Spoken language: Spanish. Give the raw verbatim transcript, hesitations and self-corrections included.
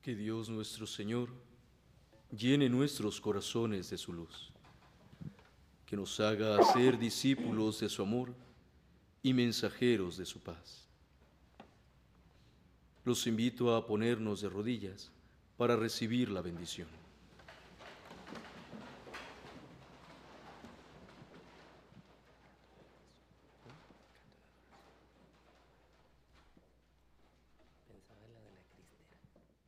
Que Dios nuestro Señor llene nuestros corazones de su luz, que nos haga ser discípulos de su amor y mensajeros de su paz. Los invito a ponernos de rodillas para recibir la bendición.